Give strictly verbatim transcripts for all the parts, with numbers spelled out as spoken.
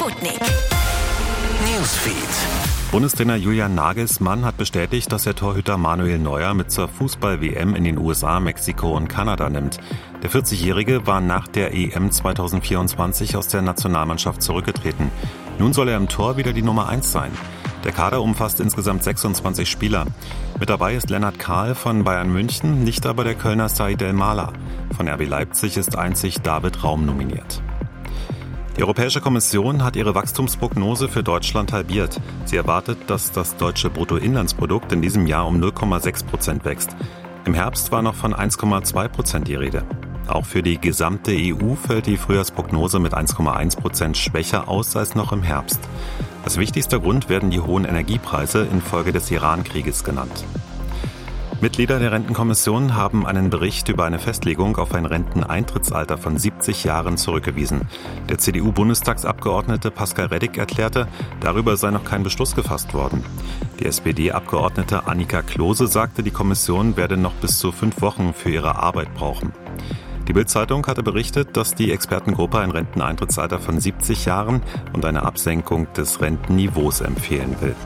Sputnik Newsfeed. Bundestrainer Julian Nagelsmann hat bestätigt, dass er Torhüter Manuel Neuer mit zur Fußball-W M in den U S A, Mexiko und Kanada nimmt. Der vierzigjährige war nach der E M zweitausendvierundzwanzig aus der Nationalmannschaft zurückgetreten. Nun soll er im Tor wieder die Nummer eins sein. Der Kader umfasst insgesamt sechsundzwanzig Spieler. Mit dabei ist Lennart Kahl von Bayern München, nicht aber der Kölner Said El-Mala. Von R B Leipzig ist einzig David Raum nominiert. Die Europäische Kommission hat ihre Wachstumsprognose für Deutschland halbiert. Sie erwartet, dass das deutsche Bruttoinlandsprodukt in diesem Jahr um null Komma sechs Prozent wächst. Im Herbst war noch von eins Komma zwei Prozent die Rede. Auch für die gesamte E U fällt die Frühjahrsprognose mit eins Komma eins Prozent schwächer aus als noch im Herbst. Als wichtigster Grund werden die hohen Energiepreise infolge des Iran-Krieges genannt. Mitglieder der Rentenkommission haben einen Bericht über eine Festlegung auf ein Renteneintrittsalter von siebzig Jahren zurückgewiesen. Der C D U-Bundestagsabgeordnete Pascal Reddick erklärte, darüber sei noch kein Beschluss gefasst worden. Die S P D-Abgeordnete Annika Klose sagte, die Kommission werde noch bis zu fünf Wochen für ihre Arbeit brauchen. Die Bild-Zeitung hatte berichtet, dass die Expertengruppe ein Renteneintrittsalter von siebzig Jahren und eine Absenkung des Rentenniveaus empfehlen will.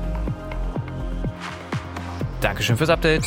Dankeschön fürs Update.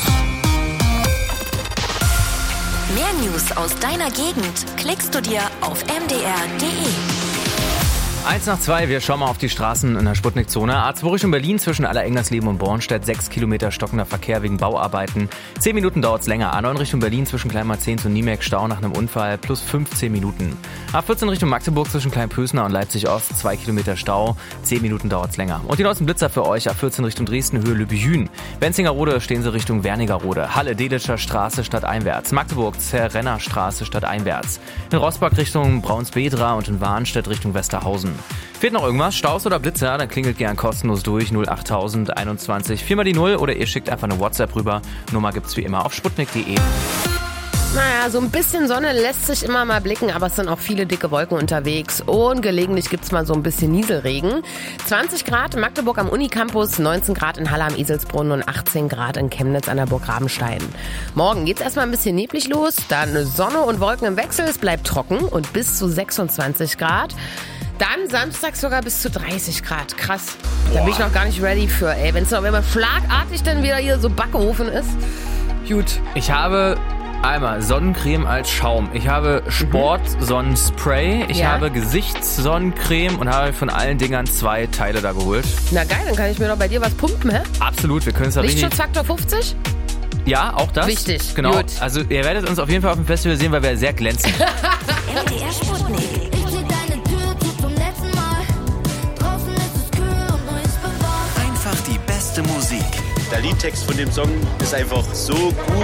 Mehr News aus deiner Gegend klickst du dir auf m d r punkt d e. Eins nach zwei, wir schauen mal auf die Straßen in der Sputnik-Zone. A zwei Richtung Berlin zwischen Allerengnersleben und Bornstedt. Sechs Kilometer stockender Verkehr wegen Bauarbeiten. Zehn Minuten dauert es länger. A neun Richtung Berlin zwischen Kleinmarzehn und Niemek. Stau nach einem Unfall plus fünfzehn Minuten. A vierzehn Richtung Magdeburg zwischen Kleinpösner und Leipzig-Ost. Zwei Kilometer Stau. Zehn Minuten dauert es länger. Und die neuesten Blitzer für euch. A vierzehn Richtung Dresden, Höhe Lübejün. Benzingerode stehen sie Richtung Wernigerode. Halle, Delitscher Straße stadteinwärts. Magdeburg, Zerrenner Straße stadteinwärts. In Rossbach Richtung Braunsbedra und in Warnstedt Richtung Westerhausen. Fehlt noch irgendwas? Staus oder Blitzer? Dann klingelt gern kostenlos durch null acht tausend einundzwanzig vier mal die null oder ihr schickt einfach eine WhatsApp rüber. Nummer gibt's wie immer auf sputnik punkt d e. Naja, so ein bisschen Sonne lässt sich immer mal blicken, aber es sind auch viele dicke Wolken unterwegs und gelegentlich gibt's mal so ein bisschen Nieselregen. zwanzig Grad in Magdeburg am Unicampus, neunzehn Grad in Halle am Eselsbrunnen und achtzehn Grad in Chemnitz an der Burg Rabenstein. Morgen geht's erstmal ein bisschen neblig los, dann Sonne und Wolken im Wechsel, es bleibt trocken und bis zu sechsundzwanzig Grad. Dann Samstag sogar bis zu dreißig Grad. Krass. Da bin ich noch gar nicht ready für, ey. Wenn es noch immer schlagartig dann wieder hier so Backofen ist. Gut. Ich habe einmal Sonnencreme als Schaum. Ich habe Sport-Sonnenspray. Ich Ja. habe Gesichtssonnencreme und habe von allen Dingern zwei Teile da geholt. Na geil, dann kann ich mir doch bei dir was pumpen, hä? Absolut, wir können es da richtig... Lichtschutzfaktor fünfzig? Ja, auch das. Wichtig. Genau. Gut. Also ihr werdet uns auf jeden Fall auf dem Festival sehen, weil wir sehr glänzen. M D R Sputnik. Einfach die beste Musik. Der Liedtext von dem Song ist einfach so gut.